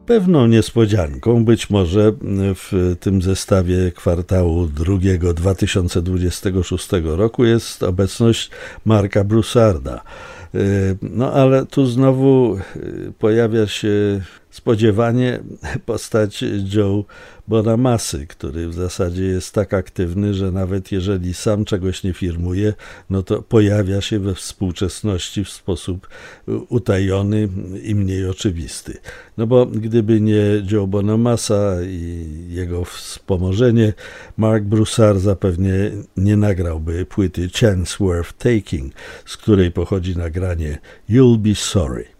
Pewną niespodzianką być może w tym zestawie kwartału drugiego 2026 roku jest obecność Marka Broussarda. No ale tu znowu pojawia się spodziewanie postać Joe Bonamassy, który w zasadzie jest tak aktywny, że nawet jeżeli sam czegoś nie firmuje, no to pojawia się we współczesności w sposób utajony i mniej oczywisty. No bo gdyby nie Joe Bonamassa i jego wspomożenie, Mark Broussard zapewne nie nagrałby płyty Chance Worth Taking, z której pochodzi nagranie You'll Be Sorry.